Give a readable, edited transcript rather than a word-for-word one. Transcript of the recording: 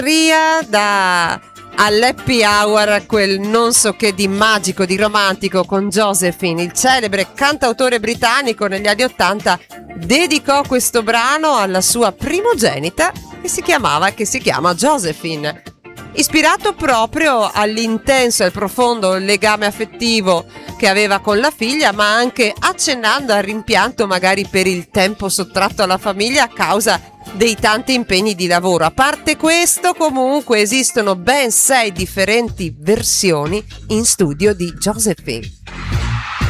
da all'happy hour, quel non so che di magico, di romantico con Josephine. Il celebre cantautore britannico negli anni '80 dedicò questo brano alla sua primogenita che si chiama Josephine, ispirato proprio all'intenso e al profondo legame affettivo che aveva con la figlia, ma anche accennando al rimpianto magari per il tempo sottratto alla famiglia a causa dei tanti impegni di lavoro. A parte questo, comunque esistono ben 6 differenti versioni in studio di Josephine.